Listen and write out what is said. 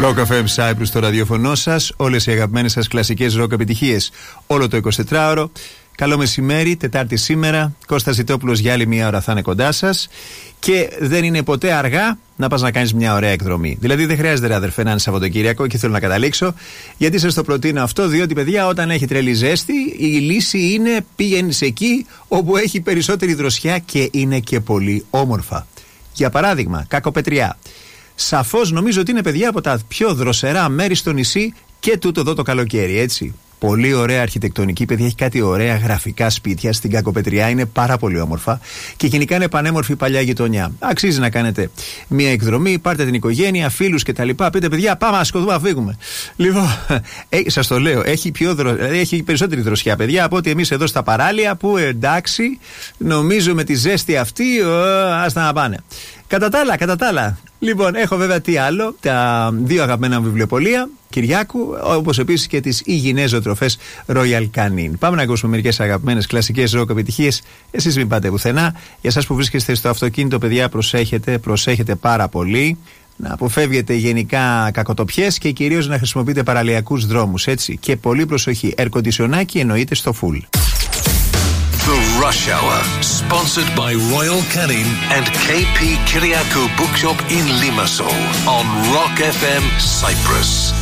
Rock FM Cyprus στο ραδιοφωνό σας. Όλες οι αγαπημένες σας κλασικές rock επιτυχίες όλο το 24ωρο. Καλό μεσημέρι, Τετάρτη σήμερα. Κώστας Ζητόπουλος για άλλη μία ώρα θα είναι κοντά σας. Και δεν είναι ποτέ αργά να πας να κάνεις μια ωραία εκδρομή. Δηλαδή δεν χρειάζεται, ρε αδερφέ, να είναι Σαββατοκύριακο, και θέλω να καταλήξω. Γιατί σας το προτείνω αυτό, διότι παιδιά, όταν έχει τρελή ζέστη, η λύση είναι πήγαινες εκεί όπου έχει περισσότερη δροσιά και είναι και πολύ όμορφα. Για παράδειγμα, Κακοπετριά. Σαφώς νομίζω ότι είναι, παιδιά, από τα πιο δροσερά μέρη στο νησί και τούτο εδώ το καλοκαίρι, έτσι. Πολύ ωραία αρχιτεκτονική, παιδιά, έχει κάτι ωραία γραφικά σπίτια στην Κακοπετριά, είναι πάρα πολύ όμορφα και γενικά είναι πανέμορφη παλιά γειτονιά. Αξίζει να κάνετε μια εκδρομή, πάρτε την οικογένεια, φίλους κτλ. Πείτε, παιδιά, πάμε να σκοτούμε, να φύγουμε. Λοιπόν, σας το λέω, έχει περισσότερη δροσιά, παιδιά, από ότι εμείς εδώ στα παράλια που εντάξει, νομίζω με τη ζέστη αυτή, άστα να πάνε. Κατά τα άλλα. Λοιπόν, έχω βέβαια τι άλλο, τα δύο αγαπημένα μου βιβλιοπωλεία Κυριάκου, όπως επίσης και τις υγιεινές ζωοτροφές Royal Canin. Πάμε να ακούσουμε μερικές αγαπημένες κλασικές ροκ επιτυχίες. Εσείς μην πάτε πουθενά. Για εσάς που βρίσκεστε στο αυτοκίνητο, παιδιά, προσέχετε πάρα πολύ. Να αποφεύγετε γενικά κακοτοπιές και κυρίως να χρησιμοποιείτε παραλιακούς δρόμους, έτσι. Και πολύ προσοχή. Ερκοντισιονάκι εννοείται στο full. The Rush Hour, sponsored by Royal Canin and KP Kyriakou Bookshop in Limassol on Rock FM Cyprus.